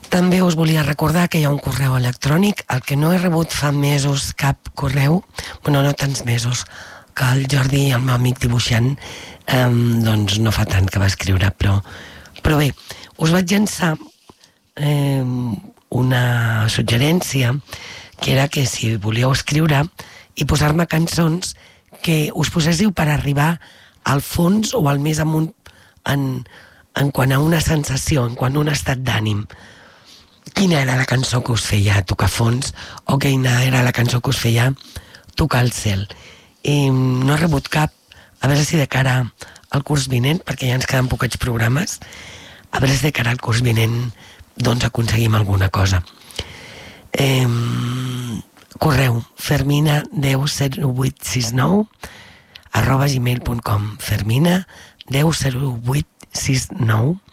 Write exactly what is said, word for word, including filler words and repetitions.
També us volia recordar que hi ha un correu electrònic, el que no he rebut fa mesos cap correu, bueno, no tants mesos, que el Jordi, el meu amic dibuixant, eh, doncs no fa tant que va escriure, però, però bé, us vaig llançar eh, una suggerència, que era que si volíeu escriure i posar-me cançons que us poséssiu per arribar al fons o al més amunt en, en quant a una sensació, en quant a un estat d'ànim. Quina era la cançó que us feia tocar fons o quina era la cançó que us feia tocar el cel. I no he rebut cap, a veure si de cara al curs vinent, perquè ja ens queden poquets programes, a veure si de cara al curs vinent doncs aconseguim alguna cosa. Eh, correu fermina deu zero vuit sis nou arroba gmail punt com fermina deu zero vuit sis nou